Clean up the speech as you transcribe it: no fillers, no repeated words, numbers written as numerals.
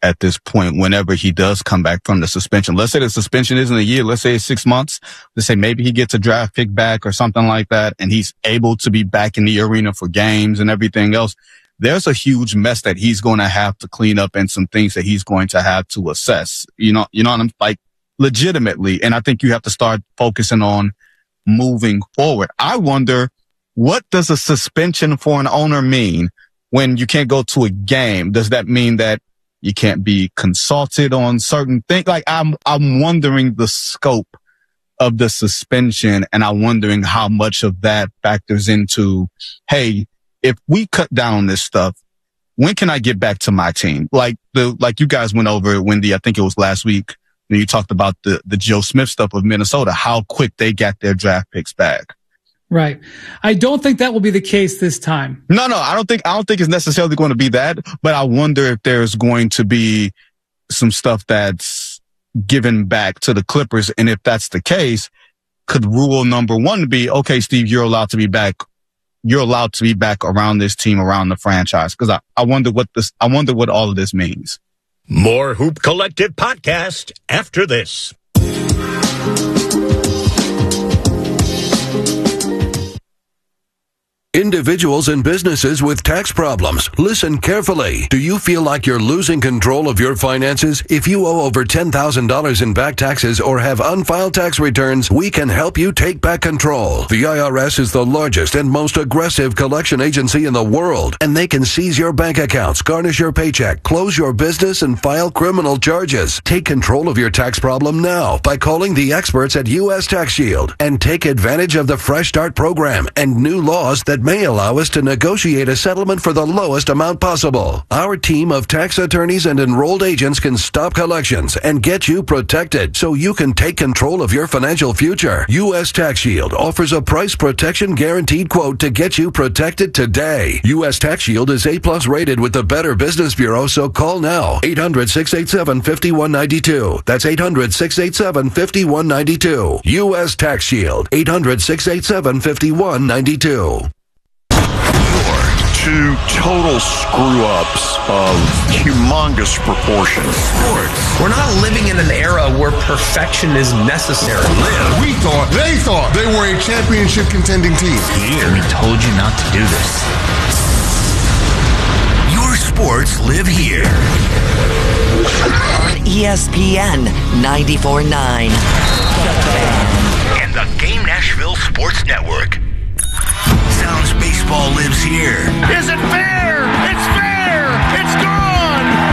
at this point whenever he does come back from the suspension. Let's say the suspension isn't a year. Let's say it's 6 months. Let's say maybe he gets a draft pick back or something like that, and he's able to be back in the arena for games and everything else. There's a huge mess that he's going to have to clean up and some things that he's going to have to assess. You know what I'm like, legitimately. And I think you have to start focusing on moving forward. I wonder, what does a suspension for an owner mean when you can't go to a game? Does that mean that you can't be consulted on certain things? Like, I'm wondering the scope of the suspension, and I'm wondering how much of that factors into, hey, if we cut down this stuff, when can I get back to my team? Like you guys went over it, Wendy, I think it was last week, when you talked about the Joe Smith stuff of Minnesota, how quick they got their draft picks back. Right. I don't think that will be the case this time. No, I don't think it's necessarily going to be that, but I wonder if there's going to be some stuff that's given back to the Clippers. And if that's the case, could rule number one be, okay, Steve, you're allowed to be back. You're allowed to be back around this team, around the franchise. Cause I wonder what all of this means. More Hoop Collective podcast after this. Individuals and businesses with tax problems, listen carefully. Do you feel like you're losing control of your finances? If you owe over $10,000 in back taxes or have unfiled tax returns, we can help you take back control. The IRS is the largest and most aggressive collection agency in the world, and they can seize your bank accounts, garnish your paycheck, close your business, and file criminal charges. Take control of your tax problem now by calling the experts at U.S. Tax Shield and take advantage of the Fresh Start program and new laws that may allow us to negotiate a settlement for the lowest amount possible. Our team of tax attorneys and enrolled agents can stop collections and get you protected so you can take control of your financial future. U.S. Tax Shield offers a price protection guaranteed quote to get you protected today. U.S. Tax Shield is A+ rated with the Better Business Bureau, so call now. 800-687-5192. That's 800-687-5192. U.S. Tax Shield. 800-687-5192. Two total screw-ups of humongous proportions. Sports. We're not living in an era where perfection is necessary. They thought they were a championship contending team. Here. We told you not to do this. Your sports live here. On ESPN 94.9. And the Game Nashville Sports Network. Sounds baseball lives here. Is it fair? It's fair! It's gone!